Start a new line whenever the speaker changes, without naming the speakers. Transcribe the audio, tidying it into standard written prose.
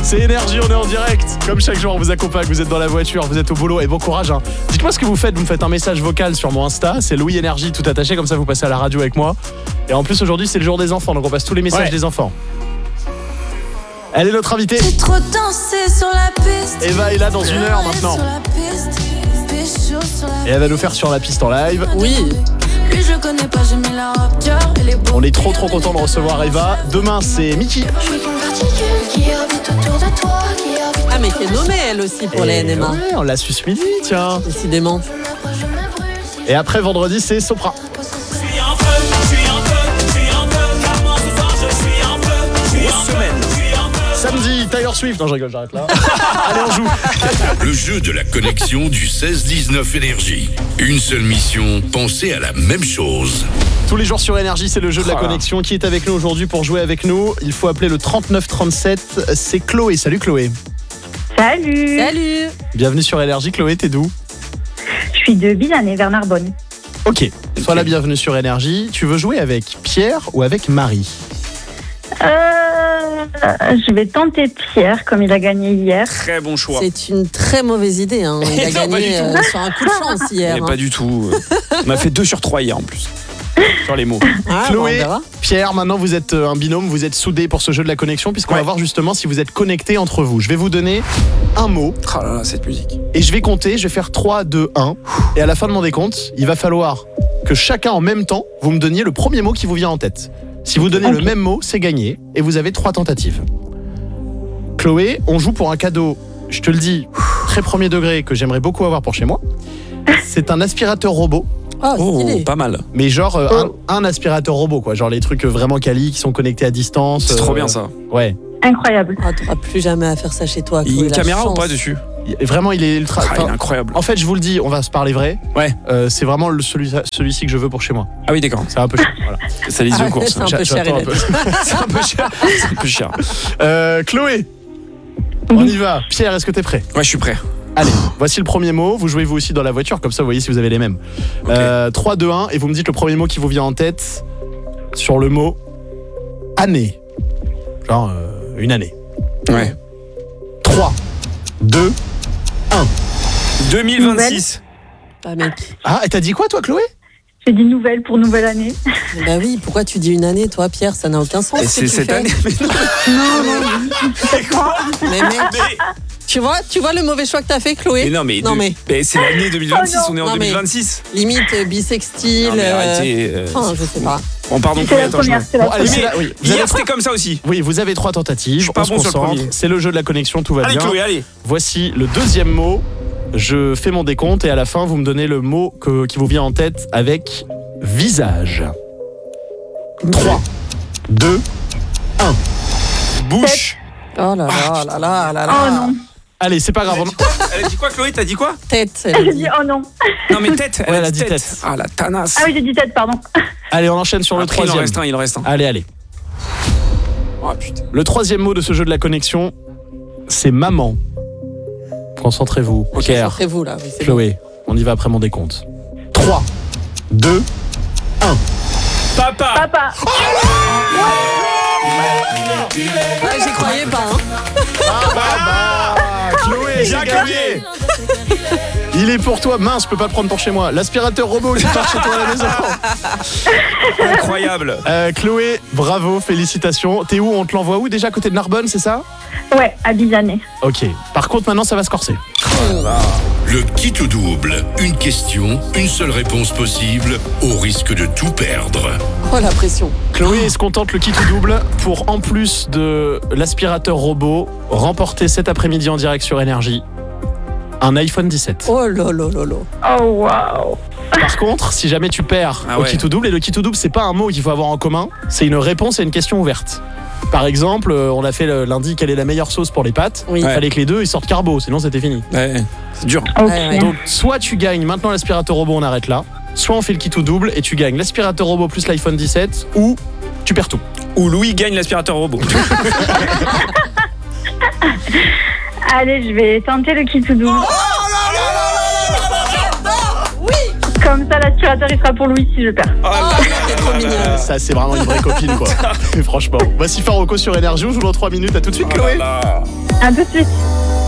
C'est Énergie, on est en direct. Comme chaque jour, on vous accompagne, vous êtes dans la voiture, vous êtes au boulot et bon courage. Hein. Dites-moi ce que vous me faites un message vocal sur mon Insta, c'est Louis Énergie tout attaché, comme ça vous passez à la radio avec moi. Et en plus aujourd'hui c'est le jour des enfants, donc on passe tous les messages des enfants. Elle est notre invitée.
J'ai trop dansé sur la piste.
Eva est là dans 1 heure maintenant. Et elle va nous faire sur la piste en live.
Oui. Lui je connais pas, j'ai mis la Rapture et les beaux.
On est trop content de recevoir Eva. Demain c'est Mickey.
Ah mais qui est nommée elle aussi pour les NMA.
Ouais, on l'a su ce midi, tiens.
Décidément.
Et après vendredi c'est Sopra. Samedi, Taylor Swift. Non, je rigole, j'arrête là. Allez, on joue.
Le jeu de la connexion du 16-19 Énergie. Une seule mission, penser à la même chose.
Tous les jours sur Énergie, c'est le jeu de la connexion. Qui est avec nous aujourd'hui pour jouer avec nous? Il faut appeler le 3937. C'est Chloé. Salut Chloé.
Salut.
Salut.
Bienvenue sur Énergie. Chloé, t'es d'où?
Je suis de Bizané, vers Narbonne.
Ok, sois la bienvenue sur Énergie. Tu veux jouer avec Pierre ou avec Marie?
Je vais tenter Pierre, comme il a gagné hier.
Très bon choix.
C'est une très mauvaise idée. Hein. Il a gagné sur un coup de chance hier.
Mais pas du tout. On a fait 2 sur 3 hier en plus. Sur les mots.
Ah,
Chloé,
bon,
Pierre, maintenant vous êtes un binôme, vous êtes soudés pour ce jeu de la connexion, puisqu'on va voir justement si vous êtes connectés entre vous. Je vais vous donner un mot.
Oh là là, cette musique.
Et je vais compter, je vais faire 3, 2, 1. Et à la fin de mon décompte, il va falloir que chacun en même temps, vous me donniez le premier mot qui vous vient en tête. Si vous donnez le même mot, c'est gagné. Et vous avez 3 tentatives. Chloé, on joue pour un cadeau, je te le dis, très premier degré, que j'aimerais beaucoup avoir pour chez moi. C'est un aspirateur robot.
Oh, stylé.
Pas mal.
Mais genre un aspirateur robot, quoi. Genre les trucs vraiment quali qui sont connectés à distance.
C'est trop bien ça.
Ouais.
Incroyable.
Ah, t'auras plus jamais à faire ça chez toi.
Il y a une
la
caméra
chance.
ou pas dessus?
Vraiment, il est ultra.
Il est incroyable.
En fait, je vous le dis, on va se parler vrai.
Ouais.
C'est vraiment celui-ci que je veux pour chez moi.
Ah oui, d'accord.
C'est un peu cher. Voilà.
Ça liste de course.
C'est un peu cher.
J'attends un peu.
C'est un peu cher. C'est un peu cher.
Chloé, on y va. Pierre, est-ce que t'es prêt?
Ouais, je suis prêt.
Allez, voici le premier mot. Vous jouez vous aussi dans la voiture, comme ça vous voyez si vous avez les mêmes.
Okay.
3, 2, 1, et vous me dites le premier mot qui vous vient en tête sur le mot année. Genre une année.
Ouais.
3, 2, 1.
2026.
Ah, mec.
Ah, et t'as dit quoi toi, Chloé?
J'ai dit nouvelle pour nouvelle année.
Bah oui, pourquoi tu dis une année, toi, Pierre? Ça n'a aucun sens.
Et
ce que
c'est
tu
cette
fais.
année.
Mais mec, tu vois le mauvais choix que t'as fait, Chloé?
Mais non, mais c'est l'année 2026, on est en 2026.
Limite bisextile.
Non, mais arrêtez.
Enfin, je sais pas.
Bon, pardon,
C'est la première, c'est la
Bon, allez,
première.
c'est là, oui. Vous
Hier,
avez
c'était comme ça aussi.
Oui, vous avez 3 tentatives.
Je suis pas
on se
bon sur le
concentre.
premier.
C'est le jeu de la connexion, tout va
Allez,
bien.
Chloé, allez.
Voici le deuxième mot. Je fais mon décompte et à la fin, vous me donnez le mot qui vous vient en tête avec visage. 3, 2, 1.
Bouche.
Oh là là là là là là.
Oh non.
Allez, c'est pas grave.
Elle a dit quoi, Chloé? T'as dit quoi?
Tête, elle a
J'ai
dit.
dit oh non.
Non, mais tête.
Ouais, elle a dit tête.
Ah, la tanasse.
Ah oui, j'ai dit tête, pardon.
Allez, on enchaîne sur le
Après,
troisième.
il en reste un.
Allez.
Oh putain.
Le troisième mot de ce jeu de la connexion, c'est maman. Concentrez-vous. Pierre,
Concentrez-vous là. Oui, c'est
Chloé, on y va après mon décompte. 3, 2, 1.
Papa.
Papa.
bon. Ouais, j'y croyais pas. Hein.
Chloé, j'ai gagné. Il est pour toi. Mince, je peux pas le prendre pour chez moi. L'aspirateur robot qui part chez toi à la maison.
Incroyable.
Chloé, bravo, félicitations. T'es où? On te l'envoie où déjà? À côté de Narbonne, c'est ça?
Ouais, à Bizané.
Ok. Par contre, maintenant, ça va se corser.
Le kit ou double. Une question, une seule réponse possible, au risque de tout perdre.
Oh la pression.
Chloé est-ce qu'on tente le kit ou double pour, en plus de l'aspirateur robot, remporter cet après-midi en direct sur Énergie un iPhone 17.
Oh là là là là.
Oh waouh.
Par contre, si jamais tu perds au kit ou double, et le kit ou double, c'est pas un mot qu'il faut avoir en commun, c'est une réponse et une question ouverte. Par exemple, on a fait lundi quelle est la meilleure sauce pour les pâtes.
Oui.
Il fallait que les deux ils sortent carbo, sinon c'était fini.
Ouais, c'est dur.
Ok.
Ouais.
Donc soit tu gagnes maintenant l'aspirateur robot, on arrête là, soit on fait le kit ou double et tu gagnes l'aspirateur robot plus l'iPhone 17, ou tu perds tout.
Ou Louis gagne l'aspirateur robot.
Allez, je vais tenter le kit ou double. Comme ça, l'aspirateur, il sera pour Louis si je perds.
Oh, t'es trop mignonne.
Ça c'est vraiment une vraie copine quoi. Franchement. Voici Faroko sur Énergie, on joue dans 3 minutes, à tout de suite Chloé.
Oh là là.
À tout de suite.